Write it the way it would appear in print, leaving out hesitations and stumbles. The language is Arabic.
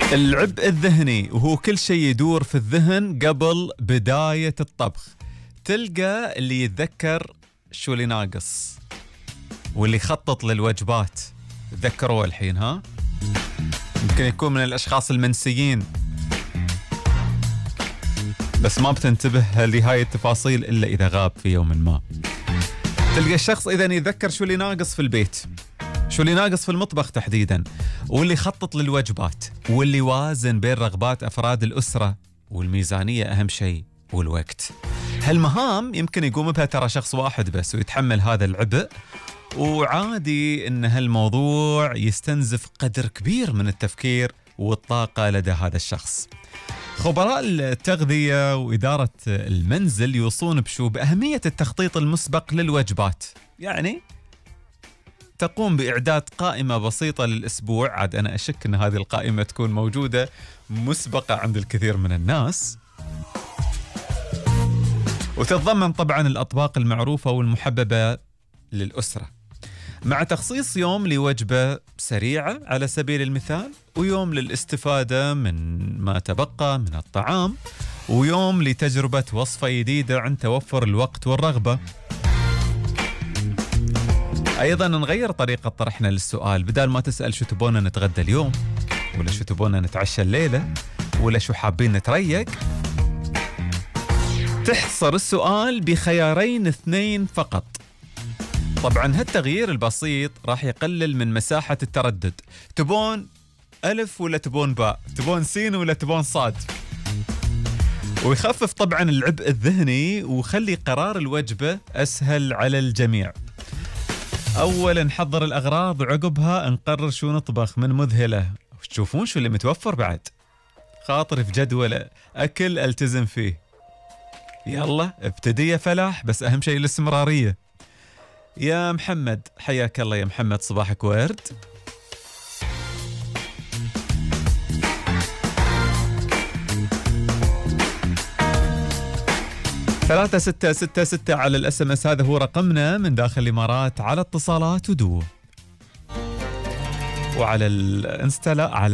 العبء الذهني وهو كل شيء يدور في الذهن قبل بداية الطبخ. تلقى اللي يتذكر شو اللي ناقص واللي يخطط للوجبات. تذكروا الحين ها؟ يمكن يكون من الأشخاص المنسيين بس ما بتنتبه لهاي التفاصيل إلا إذا غاب في يوم ما. تلقى الشخص إذا يتذكر شو اللي ناقص في البيت، شو اللي ناقص في المطبخ تحديدا، واللي يخطط للوجبات، واللي يوازن بين رغبات أفراد الأسرة، والميزانية أهم شيء، والوقت. هالمهام يمكن يقوم بها ترى شخص واحد بس ويتحمل هذا العبء، وعادي إن هالموضوع يستنزف قدر كبير من التفكير والطاقة لدى هذا الشخص. خبراء التغذية وإدارة المنزل يوصون بأهمية التخطيط المسبق للوجبات. يعني تقوم بإعداد قائمة بسيطة للأسبوع. عاد أنا أشك أن هذه القائمة تكون موجودة مسبقة عند الكثير من الناس، وتتضمن طبعا الأطباق المعروفة والمحببة للأسرة، مع تخصيص يوم لوجبة سريعة على سبيل المثال، ويوم للاستفادة من ما تبقى من الطعام، ويوم لتجربة وصفة جديدة عند توفر الوقت والرغبة. أيضا نغير طريقة طرحنا للسؤال، بدل ما تسأل شو تبونا نتغدى اليوم، ولا شو تبونا نتعشى الليلة، ولا شو حابين نتريق، تحصر السؤال بخيارين 2 فقط. طبعا هالتغيير البسيط راح يقلل من مساحة التردد. تبون ألف ولا تبون باء، تبون سين ولا تبون صاد، ويخفف طبعا العبء الذهني ويخلي قرار الوجبة أسهل على الجميع. أولا نحضر الأغراض وعقبها نقرر شو نطبخ من مذهلة. تشوفون شو اللي متوفر بعد؟ خاطر في جدول أكل ألتزم فيه. يلا ابتدي يا فلاح، بس أهم شيء الاستمرارية. يا محمد حياك الله يا محمد، صباحك ورد. ثلاثة 666 على الSMS، هذا هو رقمنا من داخل الإمارات على اتصالات ودو، وعلى الانستا لا على